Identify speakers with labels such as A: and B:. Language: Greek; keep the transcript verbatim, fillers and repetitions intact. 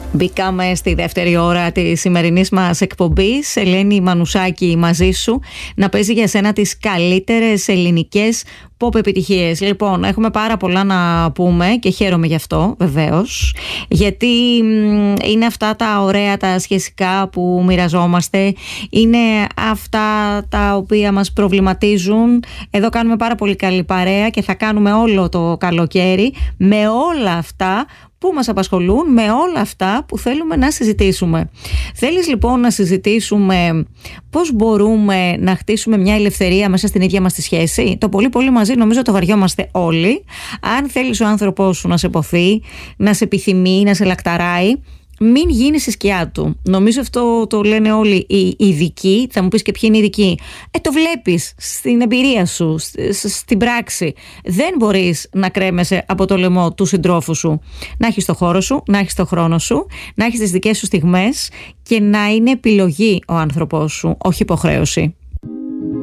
A: Μπήκαμε στη δεύτερη ώρα της σημερινής μας εκπομπής. Ελένη Μανουσάκη μαζί σου, να παίζει για σένα τις καλύτερες ελληνικές pop επιτυχίες. Λοιπόν, έχουμε πάρα πολλά να πούμε και χαίρομαι γι' αυτό βεβαίως, γιατί είναι αυτά τα ωραία τα σχεσικά που μοιραζόμαστε, είναι αυτά τα οποία μας προβληματίζουν. Εδώ κάνουμε πάρα πολύ καλή παρέα και θα κάνουμε όλο το καλοκαίρι με όλα αυτά που μας απασχολούν, με όλα αυτά που θέλουμε να συζητήσουμε. Θέλεις λοιπόν να συζητήσουμε πώς μπορούμε να χτίσουμε μια ελευθερία μέσα στην ίδια μας τη σχέση? Το πολύ πολύ μαζί νομίζω το βαριόμαστε όλοι. Αν θέλεις ο άνθρωπός σου να σε ποθεί, να σε επιθυμεί, να σε λακταράει, μην γίνεις η σκιά του. Νομίζω αυτό το λένε όλοι οι ειδικοί. Θα μου πεις και ποιοι είναι οι ειδικοί. Ε, το βλέπεις στην εμπειρία σου, στην πράξη. Δεν μπορείς να κρέμεσαι από το λαιμό του συντρόφου σου. Να έχεις το χώρο σου, να έχεις το χρόνο σου, να έχεις τις δικές σου στιγμές και να είναι επιλογή ο άνθρωπός σου, όχι υποχρέωση.